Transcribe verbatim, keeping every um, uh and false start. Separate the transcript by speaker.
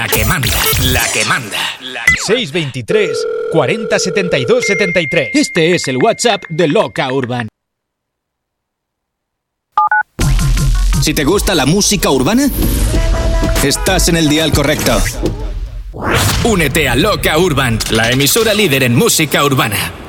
Speaker 1: La que manda, la que manda.
Speaker 2: seis veintitrés, cuarenta, setenta y dos, setenta y tres.
Speaker 3: Este es el WhatsApp de Loca Urban.
Speaker 1: Si te gusta la música urbana, estás en el dial correcto. Únete a Loca Urban, la emisora líder en música urbana.